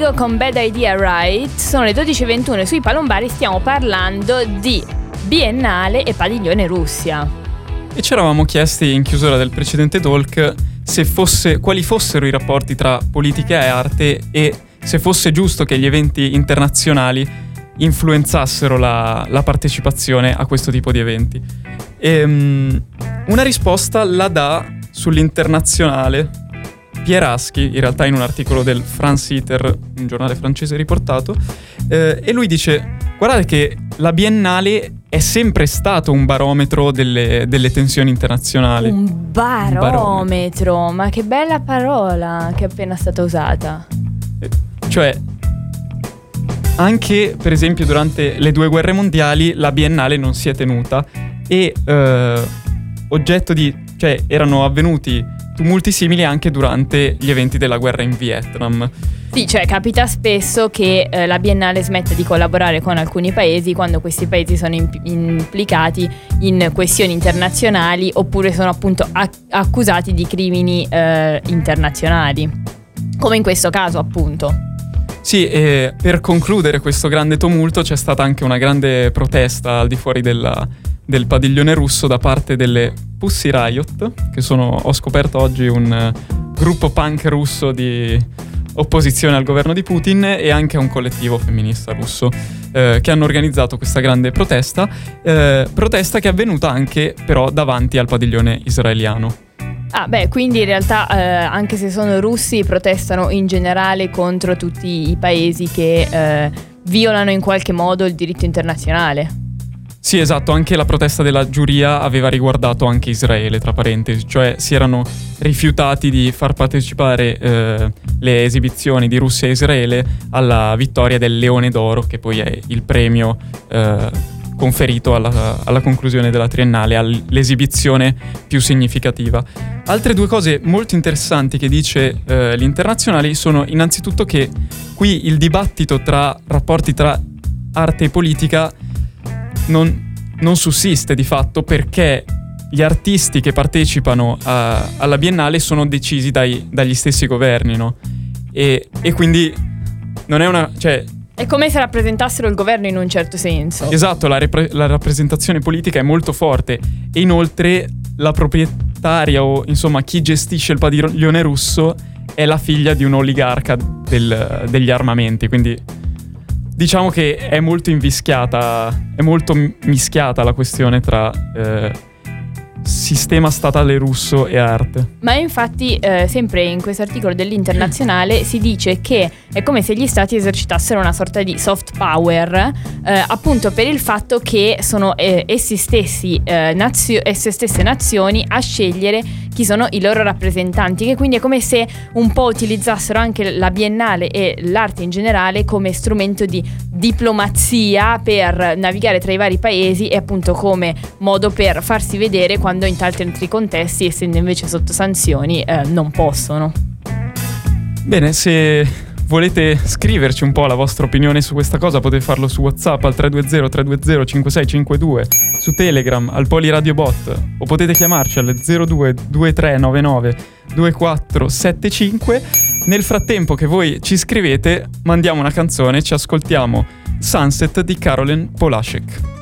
Indigo con Bad Idea Right. Sono le 12:21 sui Palombari, stiamo parlando di Biennale e Padiglione Russia. E ci eravamo chiesti in chiusura del precedente talk quali fossero i rapporti tra politica e arte e se fosse giusto che gli eventi internazionali influenzassero la partecipazione a questo tipo di eventi. Una risposta la dà sull'internazionale Pieraschi, in realtà in un articolo del France Iter, un giornale francese riportato, e lui dice: guardate che la Biennale è sempre stato un barometro delle tensioni internazionali. Un barometro, ma che bella parola che è appena stata usata. Cioè, anche per esempio durante le 2 guerre mondiali la Biennale non si è tenuta e erano avvenuti tumulti simili anche durante gli eventi della guerra in Vietnam. Sì, cioè capita spesso che la Biennale smetta di collaborare con alcuni paesi quando questi paesi sono implicati in questioni internazionali oppure sono appunto accusati di crimini internazionali, come in questo caso appunto. Sì, e per concludere questo grande tumulto c'è stata anche una grande protesta al di fuori del padiglione russo da parte delle Pussy Riot, che ho scoperto oggi un gruppo punk russo di opposizione al governo di Putin, e anche un collettivo femminista russo che hanno organizzato questa grande protesta che è avvenuta anche però davanti al padiglione israeliano. Quindi in realtà anche se sono russi protestano in generale contro tutti i paesi che violano in qualche modo il diritto internazionale. Sì, esatto, anche la protesta della giuria aveva riguardato anche Israele, tra parentesi, cioè si erano rifiutati di far partecipare le esibizione di Russia e Israele alla vittoria del Leone d'Oro, che poi è il premio conferito alla conclusione della triennale, all'esibizione più significativa. Altre 2 cose molto interessanti che dice l'Internazionale sono innanzitutto che qui il dibattito tra rapporti tra arte e politica non sussiste di fatto, perché gli artisti che partecipano alla Biennale sono decisi dagli stessi governi, no? E quindi non è una... È come se rappresentassero il governo in un certo senso. Esatto, la rappresentazione politica è molto forte e inoltre la proprietaria o insomma chi gestisce il padiglione russo è la figlia di un oligarca degli armamenti, quindi diciamo che è molto mischiata la questione tra sistema statale russo e arte. Ma infatti sempre in questo articolo dell'Internazionale si dice che è come se gli stati esercitassero una sorta di soft power, appunto per il fatto che sono essi stesse nazioni a scegliere chi sono i loro rappresentanti, che quindi è come se un po' utilizzassero anche la Biennale e l'arte in generale come strumento di diplomazia per navigare tra i vari paesi e appunto come modo per farsi vedere quando in tanti altri contesti, essendo invece sotto sanzioni, non possono. Bene, se volete scriverci un po' la vostra opinione su questa cosa potete farlo su WhatsApp al 320-320-5652, su Telegram al Poliradiobot, o potete chiamarci alle 022399 2475. Nel frattempo che voi ci scrivete mandiamo una canzone, ci ascoltiamo Sunset di Caroline Polachek.